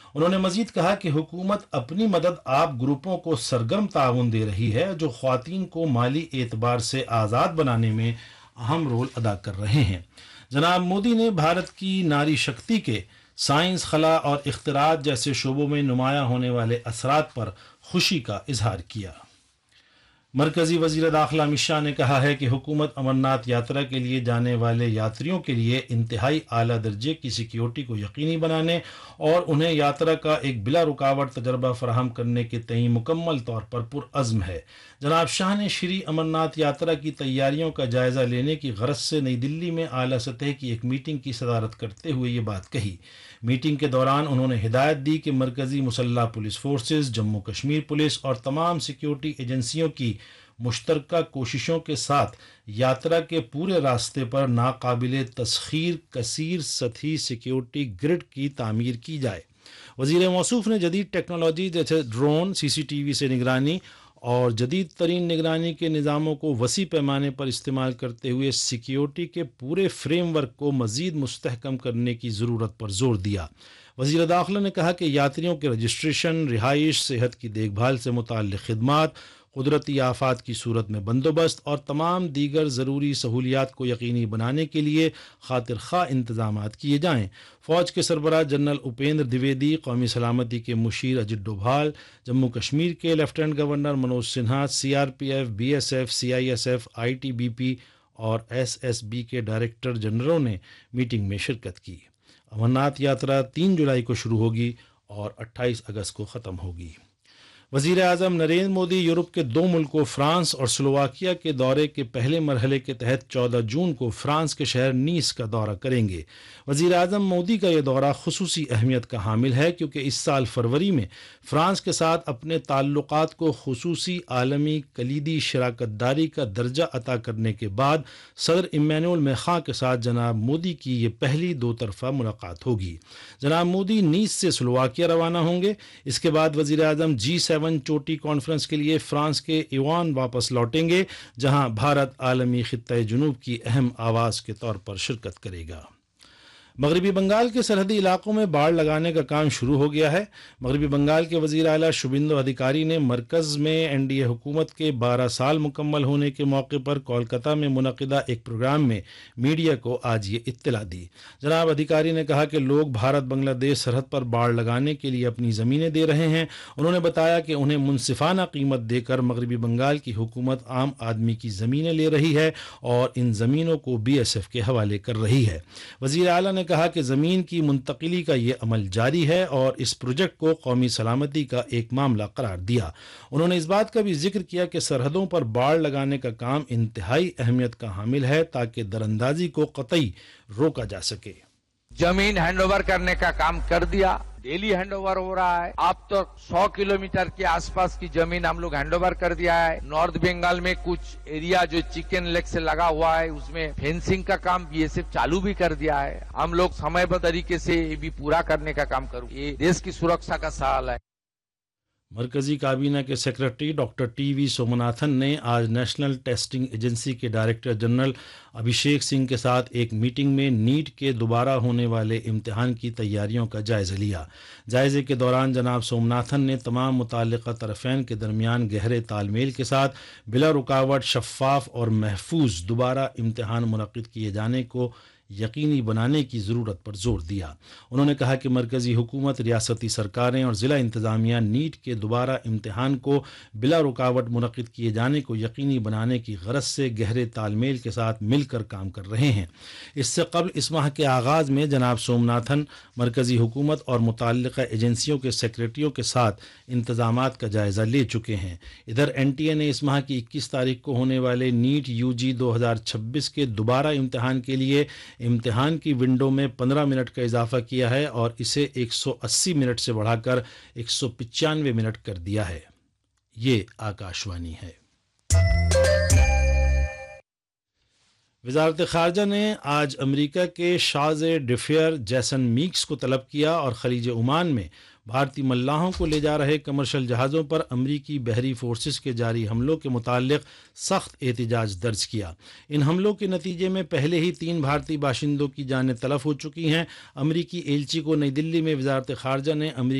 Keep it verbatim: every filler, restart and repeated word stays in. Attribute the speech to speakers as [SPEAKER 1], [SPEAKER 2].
[SPEAKER 1] انہوں نے مزید کہا کہ حکومت اپنی مدد آپ گروپوں کو سرگرم تعاون دے رہی ہے جو خواتین کو مالی اعتبار سے آزاد بنانے میں اہم رول ادا کر رہے ہیں۔ جناب مودی نے بھارت کی ناری شکتی کے سائنس، خلا اور اختراعات جیسے شعبوں میں نمایاں ہونے والے اثرات پر خوشی کا اظہار کیا۔ مرکزی وزیر داخلہ امت شاہ نے کہا ہے کہ حکومت امرناتھ یاترا کے لیے جانے والے یاتریوں کے لیے انتہائی اعلیٰ درجے کی سیکیورٹی کو یقینی بنانے اور انہیں یاترا کا ایک بلا رکاوٹ تجربہ فراہم کرنے کے تئیں مکمل طور پر پرعزم ہے۔ جناب شاہ نے شری امرناتھ یاترا کی تیاریوں کا جائزہ لینے کی غرض سے نئی دلی میں اعلیٰ سطح کی ایک میٹنگ کی صدارت کرتے ہوئے یہ بات کہی۔ میٹنگ کے دوران انہوں نے ہدایت دی کہ مرکزی مسلح police forces, Jammu Kashmir police اور تمام سیکیورٹی ایجنسیوں کی مشترکہ کوششوں کے ساتھ یاترا کے پورے راستے پر ناقابل تسخیر کثیر سطحی سیکیورٹی گرڈ کی تعمیر کی جائے۔ وزیر موصوف نے جدید ٹیکنالوجی جیسے ڈرون، سی سی ٹی وی سے نگرانی اور جدید ترین نگرانی کے نظاموں کو وسیع پیمانے پر استعمال کرتے ہوئے سیکیورٹی کے پورے فریم ورک کو مزید مستحکم کرنے کی ضرورت پر زور دیا۔ وزیر داخلہ نے کہا کہ یاتریوں کے رجسٹریشن، رہائش، صحت کی دیکھ بھال سے متعلق خدمات، قدرتی آفات کی صورت میں بندوبست اور تمام دیگر ضروری سہولیات کو یقینی بنانے کے لیے خاطر خواہ انتظامات کیے جائیں۔ فوج کے سربراہ جنرل اپیندر دیویدی، قومی سلامتی کے مشیر اجت ڈوبھال، جموں کشمیر کے lieutenant governor Manoj Sinha, C R P F, B S F, C I S F, I T B P اور ایس ایس بی کے ڈائریکٹر جنرلوں نے میٹنگ میں شرکت کی۔ امرناتھ یاترا تین جولائی کو شروع ہوگی اور اٹھائیس اگست کو ختم ہوگی۔ وزیر اعظم نریندر مودی یورپ کے دو ملکوں فرانس اور سلوواکیہ کے دورے کے پہلے مرحلے کے تحت چودہ جون کو فرانس کے شہر نیس کا دورہ کریں گے۔ وزیر اعظم مودی کا یہ دورہ خصوصی اہمیت کا حامل ہے کیونکہ اس سال فروری میں فرانس کے ساتھ اپنے تعلقات کو خصوصی عالمی کلیدی شراکت داری کا درجہ عطا کرنے کے بعد صدر ایمینوئل میخواں کے ساتھ جناب مودی کی یہ پہلی دو طرفہ ملاقات ہوگی۔ جناب مودی نیس سے سلوواکیہ روانہ ہوں گے۔ اس کے بعد وزیر اعظم جی سیون چوٹی کانفرنس کے لیے فرانس کے ایوان واپس لوٹیں گے جہاں بھارت عالمی خطہ جنوب کی اہم آواز کے طور پر شرکت کرے گا۔ مغربی بنگال کے سرحدی علاقوں میں باڑ لگانے کا کام شروع ہو گیا ہے۔ مغربی بنگال کے وزیر اعلیٰ شوبھیندو ادھیکاری نے مرکز میں این ڈی اے حکومت کے بارہ سال مکمل ہونے کے موقع پر کولکتہ میں منعقدہ ایک پروگرام میں میڈیا کو آج یہ اطلاع دی۔ جناب ادھیکاری نے کہا کہ لوگ بھارت بنگلہ دیش سرحد پر باڑ لگانے کے لیے اپنی زمینیں دے رہے ہیں۔ انہوں نے بتایا کہ انہیں منصفانہ قیمت دے کر مغربی بنگال کی حکومت عام آدمی کی زمینیں لے رہی ہے اور ان زمینوں کو بی ایس ایف کے حوالے کر رہی ہے۔ وزیر اعلیٰ نے کہا کہ زمین کی منتقلی کا یہ عمل جاری ہے اور اس پروجیکٹ کو قومی سلامتی کا ایک معاملہ قرار دیا۔ انہوں نے اس بات کا بھی ذکر کیا کہ سرحدوں پر باڑ لگانے کا کام انتہائی اہمیت کا حامل ہے تاکہ دراندازی کو قطعی روکا جا سکے۔
[SPEAKER 2] زمین ہینڈ اوور کرنے کا کام کر دیا، ڈیلی ہینڈ اوور ہو رہا ہے۔ اب تو سو کلومیٹر کے آس پاس کی زمین ہم لوگ ہینڈ اوور کر دیا ہے۔ نارتھ بنگال میں کچھ ایریا جو چکن لیگ سے لگا ہوا ہے اس میں فینسنگ کا کام بی ایس ایف چالو بھی کر دیا ہے۔ ہم لوگ سمے بد طریقے سے یہ بھی پورا کرنے کا کام کروں۔ یہ دیش کی سرکشا کا سوال ہے۔
[SPEAKER 1] مرکزی کابینہ کے سیکرٹری ڈاکٹر ٹی وی سومناتھن نے آج نیشنل ٹیسٹنگ ایجنسی کے ڈائریکٹر جنرل ابھیشیک سنگھ کے ساتھ ایک میٹنگ میں نیٹ کے دوبارہ ہونے والے امتحان کی تیاریوں کا جائزہ لیا۔ جائزے کے دوران جناب سومناتھن نے تمام متعلقہ طرفین کے درمیان گہرے تال میل کے ساتھ بلا رکاوٹ، شفاف اور محفوظ دوبارہ امتحان منعقد کیے جانے کو یقینی بنانے کی ضرورت پر زور دیا۔ انہوں نے کہا کہ مرکزی حکومت، ریاستی سرکاریں اور ضلع انتظامیہ نیٹ کے دوبارہ امتحان کو بلا رکاوٹ منعقد کیے جانے کو یقینی بنانے کی غرض سے گہرے تال میل کے ساتھ مل کر کام کر رہے ہیں۔ اس سے قبل اس ماہ کے آغاز میں جناب سومناتھن مرکزی حکومت اور متعلقہ ایجنسیوں کے سیکرٹریوں کے ساتھ انتظامات کا جائزہ لے چکے ہیں۔ ادھر این ٹی اے نے اس ماہ کی اکیس تاریخ کو ہونے والے نیٹ یو جی دو ہزار چھبیس کے دوبارہ امتحان کے لیے امتحان کی ونڈو میں پندرہ منٹ کا اضافہ کیا ہے اور اسے ایک سو اسی منٹ سے بڑھا کر ایک سو پچانوے منٹ کر دیا ہے۔ یہ آکاشوانی ہے۔ وزارت خارجہ نے آج امریکہ کے شاز ڈفیر جیسن میکس کو طلب کیا اور خلیج عمان میں بھارتی ملاحوں کو لے جا رہے کمرشل جہازوں پر امریکی بحری فورسز کے جاری حملوں کے متعلق سخت احتجاج درج کیا۔ ان حملوں کے نتیجے میں پہلے ہی تین بھارتی باشندوں کی جانیں تلف ہو چکی ہیں۔ امریکی ایلچی کو نئی دلی میں وزارت خارجہ نے امریکی